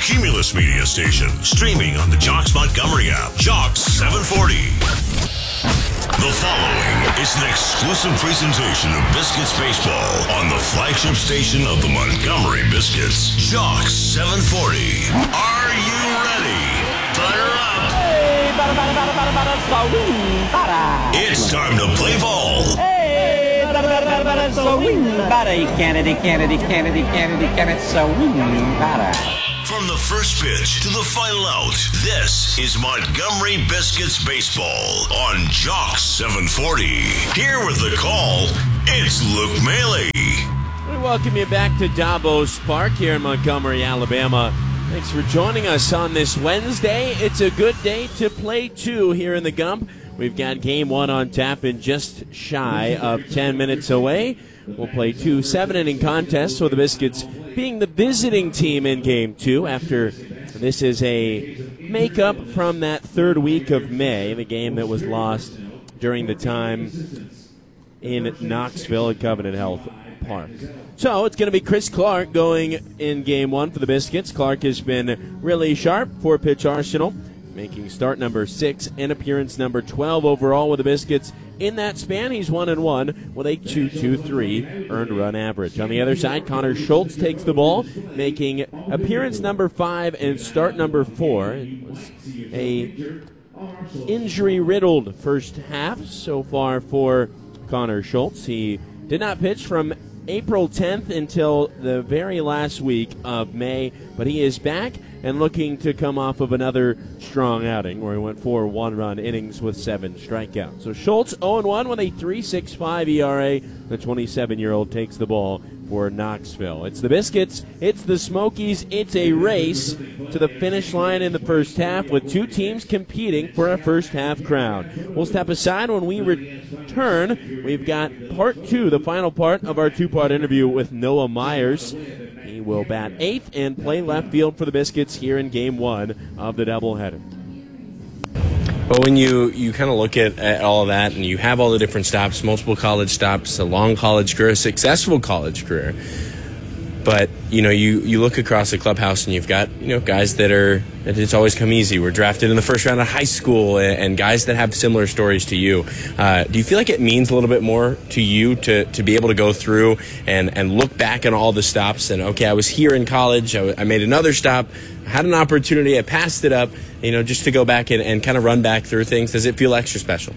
Cumulus Media Station, streaming on the Jocks Montgomery app. Jocks 740. The following is an exclusive presentation of Biscuits Baseball on the flagship station of the Montgomery Biscuits. Jocks 740. Are you ready? Fire up. It's time to play ball. From the first pitch to the final out, this is Montgomery Biscuits Baseball on Jocks 740. Here with the call, it's Luke Maley. We welcome you back to Davos Park here in Montgomery, Alabama. Thanks for joining us on this Wednesday. It's a good day to play two here in the Gump. We've got game one on tap and just shy of 10 minutes away. We'll play two 7-inning contests with the Biscuits being the visiting team in game two after this is a makeup from that third week of May, the game that was lost during the time in Knoxville at Covenant Health Park. So it's going to be Chris Clark going in game one for the Biscuits. Clark has been really sharp, 4-pitch arsenal, making start number 6 and appearance number 12 overall with the Biscuits. In that span, he's 1-1 with a 2.23 earned run average. On the other side, Connor Schultz takes the ball, making appearance number 5 and start number 4. It was a injury-riddled first half so far for Connor Schultz. He did not pitch from April 10th until the very last week of May, but he is back and looking to come off of another strong outing where he went 4 one-run innings with 7 strikeouts. So Schultz 0-1 with a 3.65 ERA. The 27-year-old takes the ball for Knoxville. It's the Biscuits, it's the Smokies, it's a race to the finish line in the first half with two teams competing for a first half crown. We'll step aside. When we return, we've got part 2, the final part of our 2-part interview with Noah Myers. He will bat 8th and play left field for the Biscuits here in game 1 of the doubleheader. But when you kind of look at all of that and you have all the different stops, multiple college stops, a long college career, a successful college career, but, you look across the clubhouse and you've got, guys that it's always come easy. We're drafted in the first round of high school and guys that have similar stories to you. Do you feel like it means a little bit more to you to be able to go through and look back on all the stops and, okay, I was here in college, I made another stop, had an opportunity, I passed it up, just to go back and kind of run back through things? Does it feel extra special?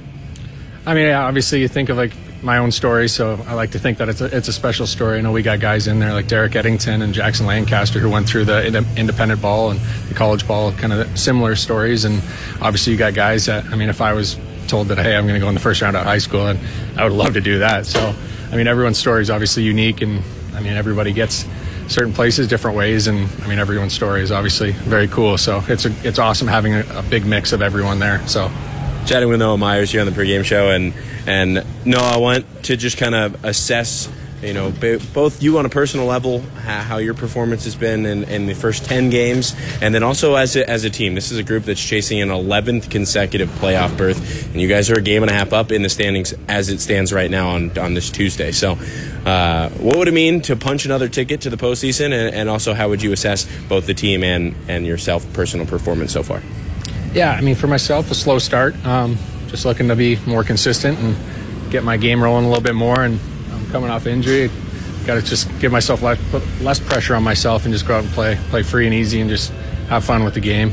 I mean, obviously you think of like my own story, so I like to think that it's a special story. I know we got guys in there like Derek Eddington and Jackson Lancaster who went through the independent ball and the college ball, kind of similar stories. And obviously you got guys that, if I was told that, hey, I'm going to go in the first round of high school, and I would love to do that. So, everyone's story is obviously unique, and everybody gets certain places different ways, and everyone's story is obviously very cool. So it's awesome having a big mix of everyone there. So. Chatting with Noah Myers here on the pregame show, and Noah, I want to just kind of assess, both you on a personal level, how your performance has been in the first 10 games, and then also as a team. This is a group that's chasing an 11th consecutive playoff berth, and you guys are a game and a half up in the standings as it stands right now on this Tuesday. So what would it mean to punch another ticket to the postseason, and also how would you assess both the team and yourself personal performance so far? Yeah, for myself, a slow start. Just looking to be more consistent and get my game rolling a little bit more. And I'm coming off injury. Got to just give myself less pressure on myself and just go out and play free and easy and just have fun with the game.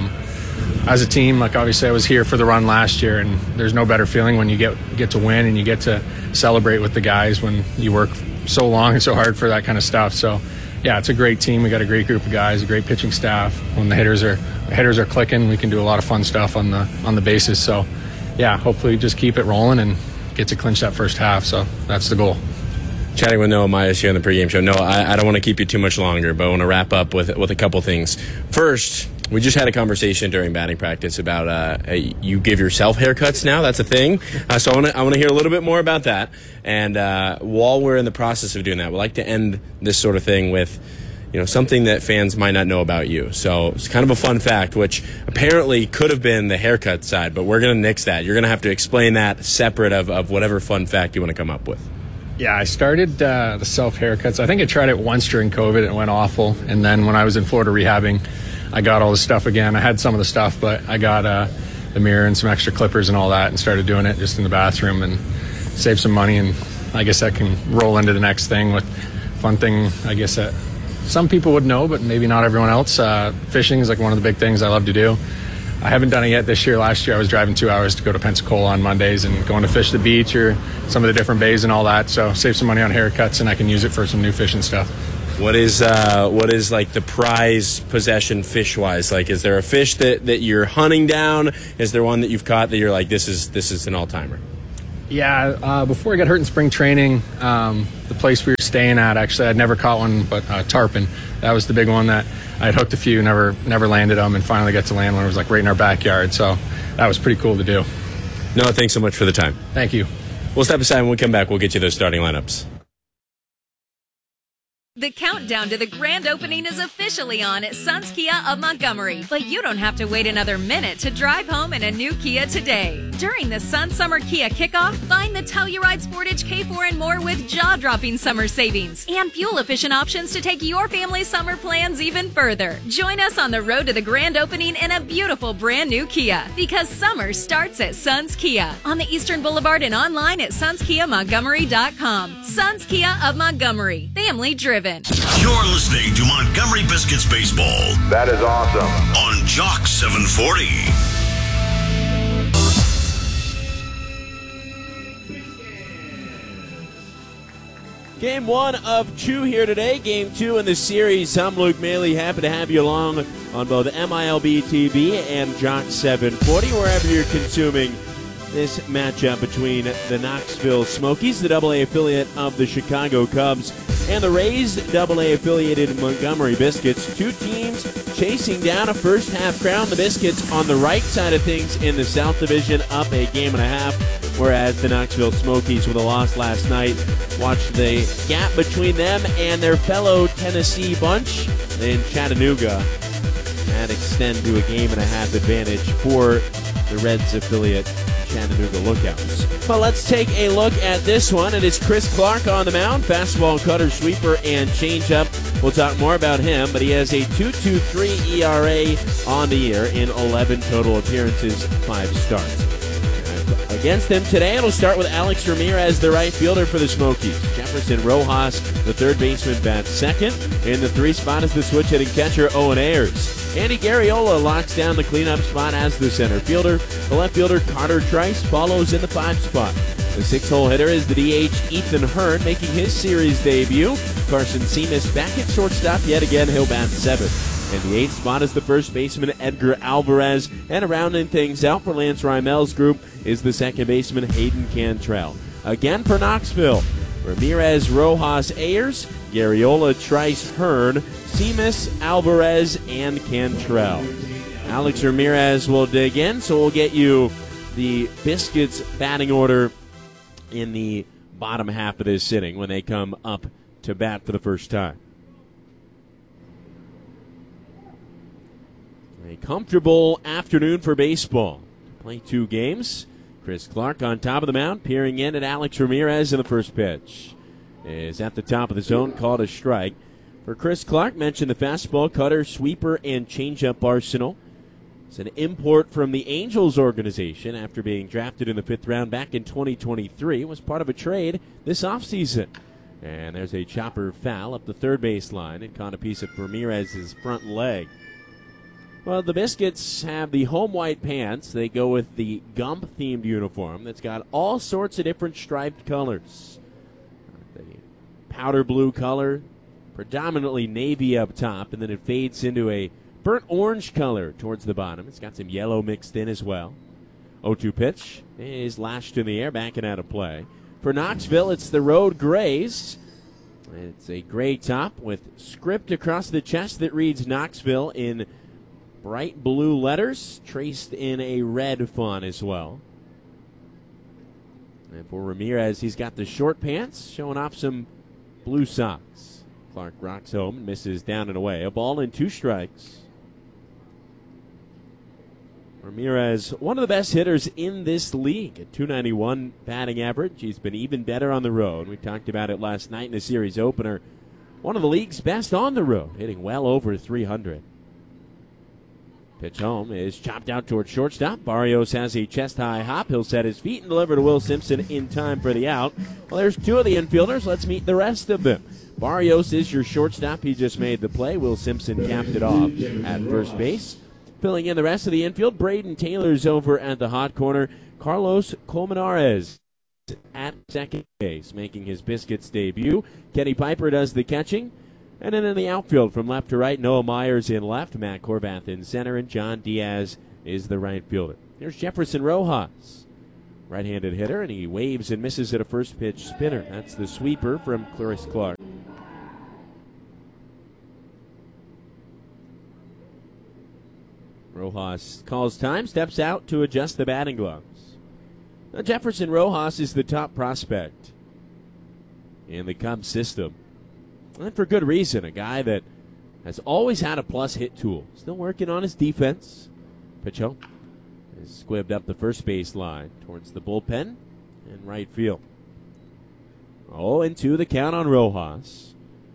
As a team, obviously I was here for the run last year, and there's no better feeling when you get to win and you get to celebrate with the guys when you work so long and so hard for that kind of stuff. So. Yeah, it's a great team. We got a great group of guys, a great pitching staff. When the hitters are clicking, we can do a lot of fun stuff on the bases. So, yeah, hopefully just keep it rolling and get to clinch that first half. So that's the goal. Chatting with Noah Myers here on the pregame show. Noah, I don't want to keep you too much longer, but I want to wrap up with a couple things. First, we just had a conversation during batting practice about you give yourself haircuts now. That's a thing. So I want to hear a little bit more about that. And while we're in the process of doing that, we'd like to end this sort of thing with something that fans might not know about you. So it's kind of a fun fact, which apparently could have been the haircut side, but we're going to nix that. You're going to have to explain that separate of whatever fun fact you want to come up with. Yeah, I started the self haircuts. I think I tried it once during COVID and it went awful. And then when I was in Florida rehabbing, I got all the stuff again. I had some of the stuff, but I got the mirror and some extra clippers and all that and started doing it just in the bathroom and saved some money. And I guess that can roll into the next thing with fun thing, I guess, that some people would know, but maybe not everyone else. Fishing is like one of the big things I love to do. I haven't done it yet this year. Last year I was driving 2 hours to go to Pensacola on Mondays and going to fish the beach or some of the different bays and all that. So save some money on haircuts and I can use it for some new fishing stuff. What is like the prize possession fish wise? Like, is there a fish that you're hunting down? Is there one that you've caught that you're like, this is an all timer? Yeah, before I got hurt in spring training, the place we were staying at, actually, I'd never caught one, but tarpon. That was the big one that I'd hooked a few, never landed them, and finally got to land one. It was like right in our backyard, so that was pretty cool to do. Noah, thanks so much for the time. Thank you. We'll step aside when we come back. We'll get you those starting lineups. The countdown to the grand opening is officially on at Suns Kia of Montgomery, but you don't have to wait another minute to drive home in a new Kia today. During the Sun Summer Kia Kickoff, find the Telluride Sportage K4 and more with jaw-dropping summer savings and fuel-efficient options to take your family's summer plans even further. Join us on the road to the grand opening in a beautiful brand new Kia, because summer starts at Suns Kia on the Eastern Boulevard and online at SunsKiaMontgomery.com. Suns Kia of Montgomery, family driven. You're listening to Montgomery Biscuits Baseball. That is awesome. On Jock 740. Game 1 of 2 here today. Game 2 in the series. I'm Luke Maley. Happy to have you along on both MILB TV and Jock 740, wherever you're consuming this matchup between the Knoxville Smokies, the AA affiliate of the Chicago Cubs, and the Rays, AA affiliated Montgomery Biscuits. Two teams chasing down a first half crown. The Biscuits on the right side of things in the South Division, up a game and a half, whereas the Knoxville Smokies, with a loss last night, watched the gap between them and their fellow Tennessee bunch in Chattanooga and extend to a game and a half advantage for the Reds affiliate Chattanooga Lookouts. But let's take a look at this one. It is Chris Clark on the mound. Fastball, cutter, sweeper, and changeup. We'll talk more about him, but he has a 2.23 ERA on the year in 11 total appearances, 5 starts. Against them today, it'll start with Alex Ramirez, the right fielder for the Smokies. Jefferson Rojas, the third baseman, bats second. In the 3 spot is the switch-hitting catcher, Owen Ayers. Andy Garriola locks down the cleanup spot as the center fielder. The left fielder, Carter Trice, follows in the 5 spot. The 6-hole hitter is the DH, Ethan Hearn, making his series debut. Carson Seamus back at shortstop yet again. He'll bat 7th. In the 8th spot is the first baseman, Edgar Alvarez. And rounding things out for Lance Reimel's group is the second baseman, Hayden Cantrell. Again for Knoxville, Ramirez, Rojas, Ayers, Garriola, Trice, Hearn, Seamus, Alvarez, and Cantrell. Alex Ramirez will dig in, so we'll get you the Biscuits batting order in the bottom half of this sitting when they come up to bat for the first time. A comfortable afternoon for baseball. Play 2 games. Chris Clark on top of the mound, peering in at Alex Ramirez in the first pitch. Is at the top of the zone, called a strike. For Chris Clark, mentioned the fastball, cutter, sweeper, and changeup arsenal. It's an import from the Angels organization after being drafted in the 5th round back in 2023. It was part of a trade this offseason. And there's a chopper foul up the third base line and caught a piece of Ramirez's front leg. Well, the Biscuits have the home white pants. They go with the Gump-themed uniform that's got all sorts of different striped colors. The powder blue color, predominantly navy up top, and then it fades into a burnt orange color towards the bottom. It's got some yellow mixed in as well. 0-2 pitch is lashed in the air, backing out of play. For Knoxville, it's the Road Grays. It's a gray top with script across the chest that reads Knoxville in bright blue letters, traced in a red font as well. And for Ramirez, he's got the short pants, showing off some blue socks. Clark rocks home and misses down and away. A ball and 2 strikes. Ramirez, one of the best hitters in this league at .291 batting average. He's been even better on the road. We talked about it last night in the series opener. One of the league's best on the road, hitting well over 300. Pitch home is chopped out towards shortstop. Barrios has a chest-high hop. He'll set his feet and deliver to Will Simpson in time for the out. Well, there's two of the infielders. Let's meet the rest of them. Barrios is your shortstop. He just made the play. Will Simpson capped it off at first base. Filling in the rest of the infield, Braden Taylor's over at the hot corner. Carlos Colmenares at second base, making his Biscuits debut. Kenny Piper does the catching. And then in the outfield, from left to right, Noah Myers in left, Matt Corbath in center, and John Diaz is the right fielder. Here's Jefferson Rojas, right-handed hitter, and he waves and misses at a first-pitch spinner. That's the sweeper from Chris Clark. Rojas calls time, steps out to adjust the batting gloves. Now, Jefferson Rojas is the top prospect in the Cubs system. And for good reason. A guy that has always had a plus hit tool. Still working on his defense. Pitch home is squibbed up the first base line towards the bullpen and right field. 0-2 the count on Rojas,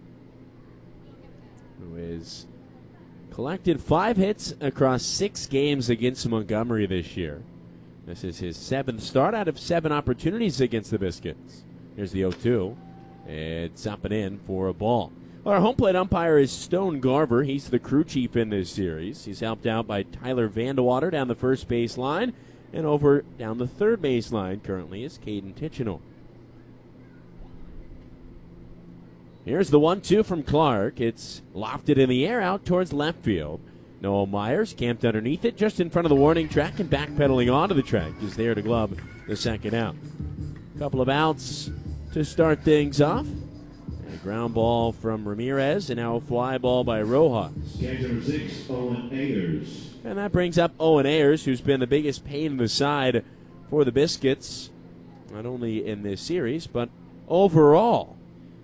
who is collected 5 hits across 6 games against Montgomery this year. This is his 7th start out of 7 opportunities against the Biscuits. Here's the 0-2. It's up and in for a ball. Well, our home plate umpire is Stone Garver. He's the crew chief in this series. He's helped out by Tyler Vandewater down the first base line, and over down the third base line currently is Caden Tichenor. Here's the 1-2 from Clark. It's lofted in the air out towards left field. Noah Myers camped underneath it just in front of the warning track and backpedaling onto the track is there to glove the second out. Couple of outs to start things off. A ground ball from Ramirez and now a fly ball by Rojas. Number 6, Owen Ayers. And that brings up Owen Ayers, who's been the biggest pain in the side for the Biscuits, not only in this series, but overall.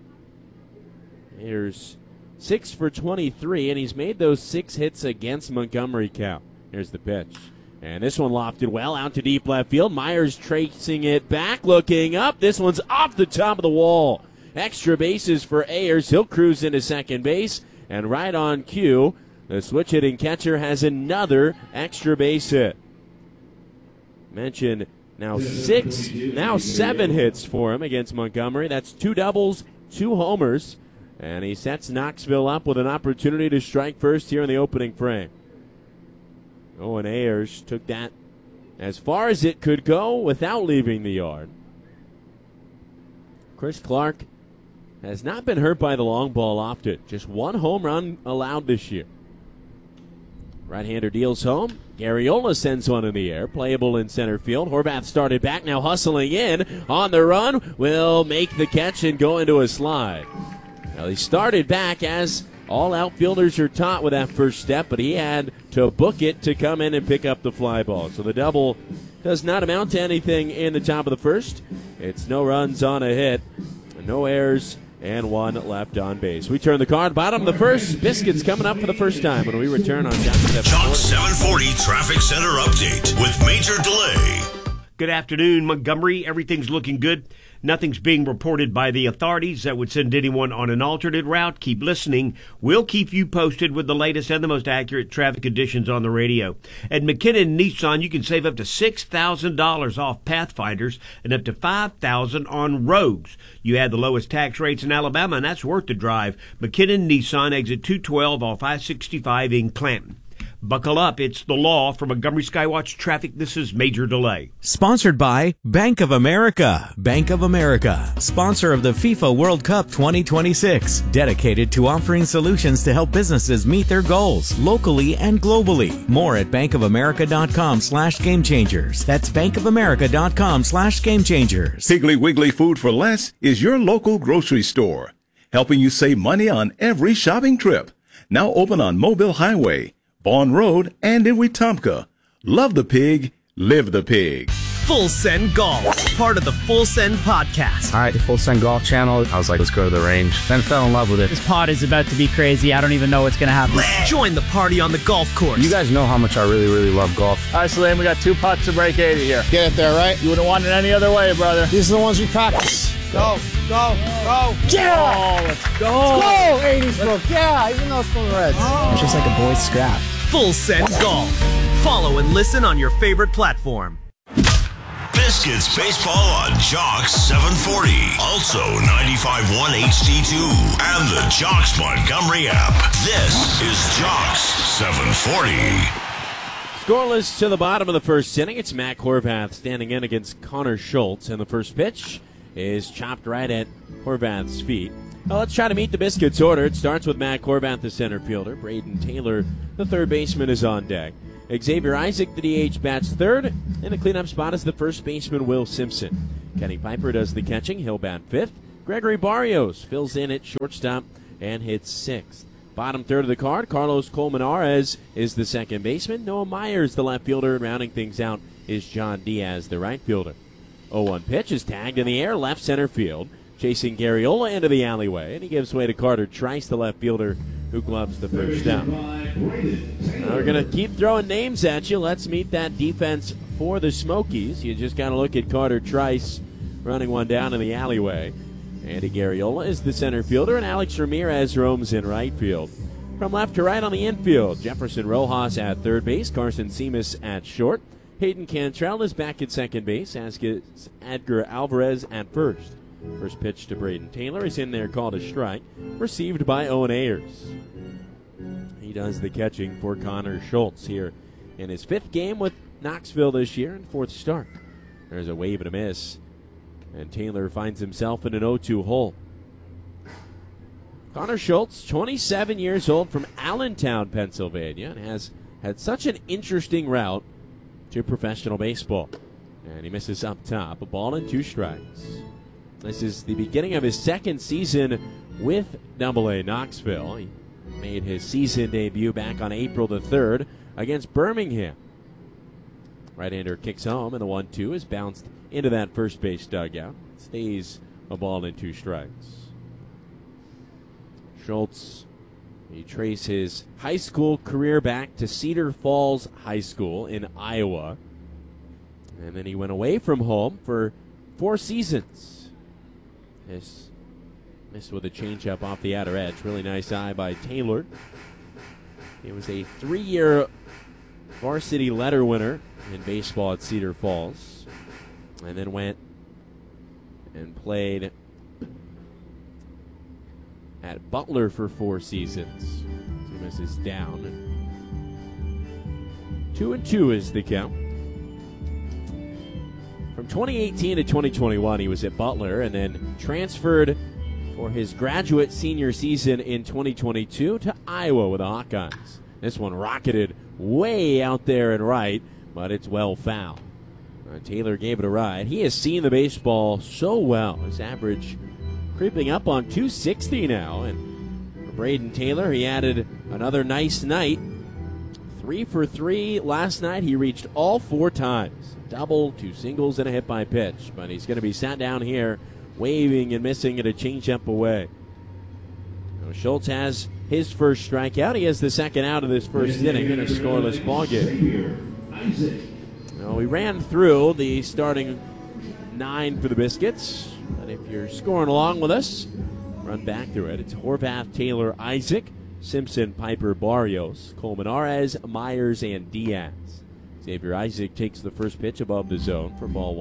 Ayers 6 for 23, and he's made those 6 hits against Montgomery count. Here's the pitch. And this one lofted well out to deep left field. Myers tracing it back, looking up. This one's off the top of the wall. Extra bases for Ayers. He'll cruise into second base. And right on cue, the switch-hitting catcher has another extra base hit. Mentioned now 7 hits for him against Montgomery. That's 2 doubles, 2 homers. And he sets Knoxville up with an opportunity to strike first here in the opening frame. Owen Ayers took that as far as it could go without leaving the yard. Chris Clark has not been hurt by the long ball often. Just 1 home run allowed this year. Right-hander deals home. Garriola sends one in the air. Playable in center field. Horvath started back, now hustling in. On the run, will make the catch and go into a slide. Now he started back, as all outfielders are taught with that first step, but he had to book it to come in and pick up the fly ball. So the double does not amount to anything in the top of the first. It's no runs on a hit, no errors, and 1 left on base. We turn the card, bottom of the first. Biscuits coming up for the first time when we return on Jock 740. Jock 740 Traffic Center Update with Major Delay. Good afternoon, Montgomery. Everything's looking good. Nothing's being reported by the authorities that would send anyone on an alternate route. Keep listening. We'll keep you posted with the latest and the most accurate traffic conditions on the radio. At McKinnon Nissan, you can save up to $6,000 off Pathfinders and up to $5,000 on Rogues. You have the lowest tax rates in Alabama, and that's worth the drive. McKinnon Nissan, exit 212 off I-65 in Clanton. Buckle up, it's the law. From Montgomery Skywatch Traffic, this is Major Delay. Sponsored by Bank of America. Bank of America, sponsor of the FIFA World Cup 2026. Dedicated to offering solutions to help businesses meet their goals, locally and globally. More at bankofamerica.com/gamechangers. That's bankofamerica.com/gamechangers. Piggly Wiggly Food for Less is your local grocery store, helping you save money on every shopping trip. Now open on Mobile Highway, Vaughn Road, and in Wetumpka. Love the pig, live the pig. Full Send Golf. part of the Full Send podcast. All right, the Full Send Golf channel. I was like, let's go to the range. Then fell in love with it. This pod is about to be crazy. I don't even know what's going to happen. Join the party on the golf course. You guys know how much I really, really love golf. All right, Salim, we got 2 putts to break 80 here. Get it there, right? You wouldn't want it any other way, brother. These are the ones we practice. Go. Yeah! Oh, let's go. Let's go, 80s book. Yeah, even though it's from the Reds. It's just like a boy's scrap. Full Send Golf. Follow and listen on your favorite platform. Biscuits Baseball on Jocks 740. Also 95.1 HD2 and the Jocks Montgomery app. This is Jocks 740. Scoreless to the bottom of the first inning. It's Matt Horvath standing in against Connor Schultz, and the first pitch is chopped right at Horvath's feet. Well, let's try to meet the Biscuits order. It starts with Matt Horvath, the center fielder. Braden Taylor, the third baseman, is on deck. Xavier Isaac, the DH, bats third. In the cleanup spot is the first baseman, Will Simpson. Kenny Piper does the catching. He'll bat fifth. Gregory Barrios fills in at shortstop and hits sixth. Bottom third of the card, Carlos Colmenares is the second baseman. Noah Myers, the left fielder. And rounding things out is John Diaz, the right fielder. 0-1 pitch is tagged in the air, left center field. Chasing Garriola into the alleyway, and he gives way to Carter Trice, the left fielder, who gloves the first down. Now we're going to keep throwing names at you. Let's meet that defense for the Smokies. You just got to look at Carter Trice running one down in the alleyway. Andy Garriola is the center fielder, and Alex Ramirez roams in right field. From left to right on the infield, Jefferson Rojas at third base, Carson Seamus at short. Hayden Cantrell is back at second base, as is Edgar Alvarez at first. First pitch to Braden Taylor is in there, called a strike, received by Owen Ayers. He does the catching for Connor Schultz here in his fifth game with Knoxville this year and fourth start. There's a wave and a miss, and Taylor finds himself in an 0-2 hole. Connor Schultz, 27 years old, from Allentown, Pennsylvania, and has had such an interesting route to professional baseball. And he misses up top, a ball and 2 strikes. This is the beginning of his second season with AA Knoxville. He made his season debut back on April the 3rd against Birmingham. Right-hander kicks home, and the 1-2 is bounced into that first base dugout. Stays a ball and 2 strikes. Schultz, he traced his high school career back to Cedar Falls High School in Iowa. And then he went away from home for 4 seasons. Missed with a changeup off the outer edge. Really nice eye by Taylor. He was a 3-year varsity letter winner in baseball at Cedar Falls. And then went and played at Butler for 4 seasons. So misses down. 2-2 is the count. From 2018 to 2021, he was at Butler and then transferred for his graduate senior season in 2022 to Iowa with the Hawkeyes. This one rocketed way out there and right, but it's well fouled. Taylor gave it a ride. He has seen the baseball so well. His average creeping up on 260 now. And for Braden Taylor, he added another nice night. 3 for 3 last night. He reached all 4 times. Double, 2 singles, and a hit by pitch. But he's going to be sat down here waving and missing at a changeup away. Now, Schultz has his first strikeout. He has the second out of this first inning in a scoreless ballgame. Now, we ran through the starting 9 for the Biscuits. But if you're scoring along with us, run back through it. It's Horvath, Taylor, Isaac, Simpson, Piper, Barrios, Colmenares, Myers, and Diaz. Xavier Isaac takes the first pitch above the zone for ball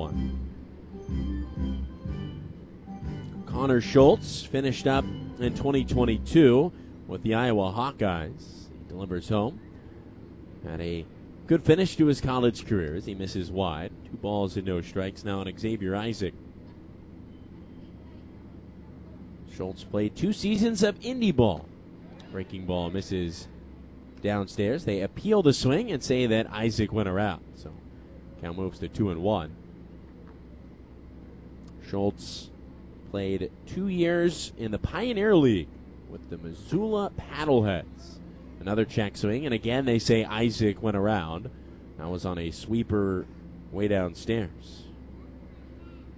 1. Connor Schultz finished up in 2022 with the Iowa Hawkeyes. He delivers home. Had a good finish to his college career as he misses wide. 2 balls and no strikes now on Xavier Isaac. Schultz played 2 seasons of indie ball. Breaking ball misses downstairs. They appeal the swing and say that Isaac went around. So count moves to 2-1. Schultz played 2 years in the Pioneer League with the Missoula Paddleheads. Another check swing, and again they say Isaac went around. That was on a sweeper way downstairs.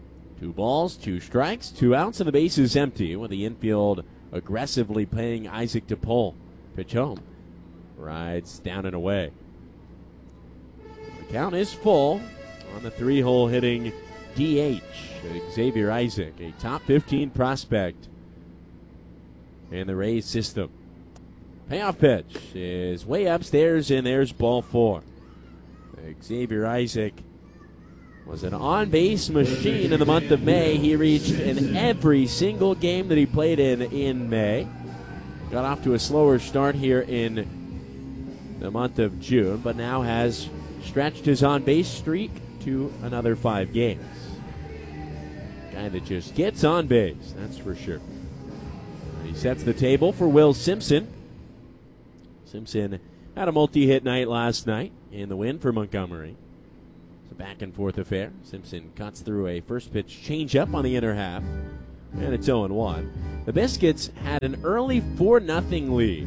2 balls, 2 strikes, 2 outs, and the base is empty with the infield aggressively playing Isaac to pull. Pitch home. Rides down and away. The count is full on the 3-hole hitting DH, Xavier Isaac, a top 15 prospect in the Rays system. Payoff pitch is way upstairs, and there's ball 4. Xavier Isaac was an on-base machine in the month of May. He reached in every single game that he played in May. Got off to a slower start here in the month of June, but now has stretched his on-base streak to another 5 games. Guy that just gets on base, that's for sure. He sets the table for Will Simpson. Simpson had a multi-hit night last night in the win for Montgomery. It's a back-and-forth affair. Simpson cuts through a first-pitch changeup on the inner half, and it's 0-1. The Biscuits had an early 4-0 lead,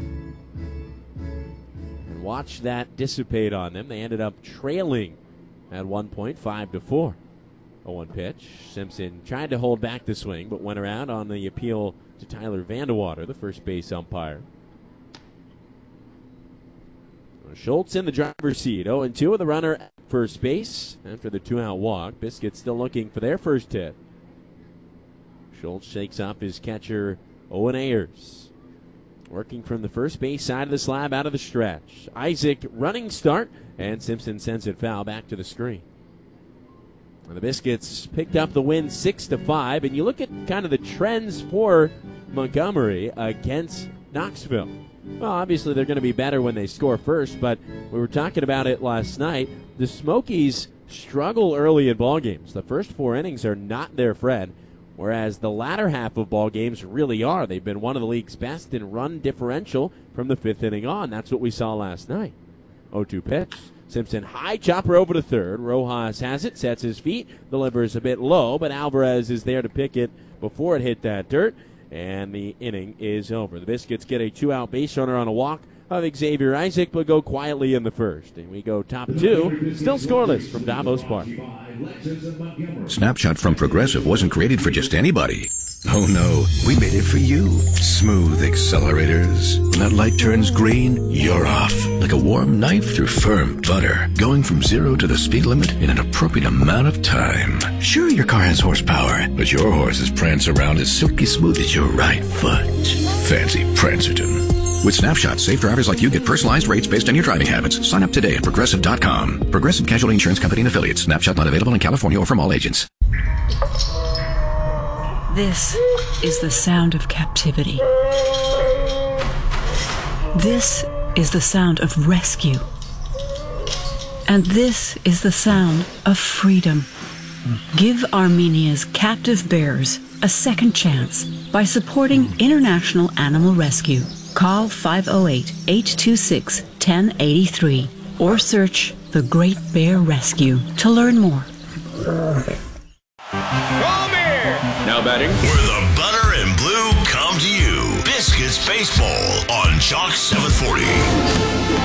and watched that dissipate on them. They ended up trailing at one point, 5-4. 0-1 pitch. Simpson tried to hold back the swing, but went around on the appeal to Tyler Vandewater, the first base umpire. Schultz in the driver's seat, 0-2 with a runner at first base after the 2-out walk. Biscuits still looking for their first hit. Schultz shakes off his catcher, Owen Ayers. Working from the first base side of the slab out of the stretch. Isaac running start, and Simpson sends it foul back to the screen. The Biscuits picked up the win 6-5, and you look at kind of the trends for Montgomery against Knoxville. Well, obviously they're going to be better when they score first, but we were talking about it last night. The Smokies struggle early in ball games. The first 4 innings are not their friend, whereas the latter half of ball games really are. They've been one of the league's best in run differential from the 5th inning on. That's what we saw last night. 0-2 pitch. Simpson high chopper over to third. Rojas has it, sets his feet, delivers a bit low, but Alvarez is there to pick it before it hit that dirt, and the inning is over. The Biscuits get a 2-out base runner on a walk of Xavier Isaac, but go quietly in the first. And we go top 2, still scoreless from Davos Park. Snapshot from Progressive wasn't created for just anybody. Oh no, we made it for you. Smooth accelerators. When that light turns green, you're off. Like a warm knife through firm butter. Going from 0 to the speed limit in an appropriate amount of time. Sure, your car has horsepower, but your horses prance around as silky smooth as your right foot. Fancy Prancerton. With Snapshot, safe drivers like you get personalized rates based on your driving habits. Sign up today at Progressive.com. Progressive Casualty Insurance Company and Affiliates. Snapshot not available in California or from all agents. This is the sound of captivity. This is the sound of rescue. And this is the sound of freedom. Give Armenia's captive bears a second chance by supporting International Animal Rescue. Call 508-826-1083 or search The Great Bear Rescue to learn more. Now batting, where the butter and blue come to you. Biscuits Baseball on Chalk 740.